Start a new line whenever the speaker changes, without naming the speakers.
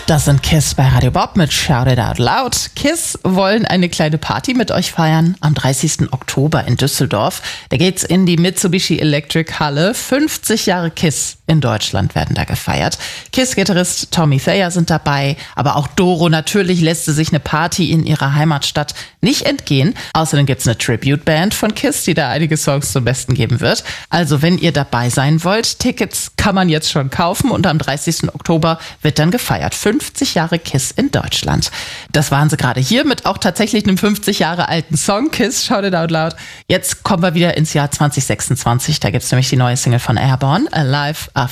Das sind KISS bei Radio Bob mit Shout It Out Loud. KISS wollen eine kleine Party mit euch feiern am 30. Oktober in Düsseldorf. Da geht's in die Mitsubishi Electric Halle. 50 Jahre KISS in Deutschland werden da gefeiert. KISS-Gitarrist Tommy Thayer sind dabei, aber auch Doro. Natürlich lässt sie sich eine Party in ihrer Heimatstadt nicht entgehen. Außerdem gibt's eine Tribute-Band von KISS, die da einige Songs zum Besten geben wird. Also wenn ihr dabei sein wollt, Tickets kann man jetzt schon kaufen und am 30. Oktober wird dann gefeiert. 50 Jahre KISS in Deutschland. Das waren sie gerade hier mit auch tatsächlich einem 50 Jahre alten Song, KISS, Shout It Out Loud. Jetzt kommen wir wieder ins Jahr 2026. Da gibt's nämlich die neue Single von Airborne, Alive After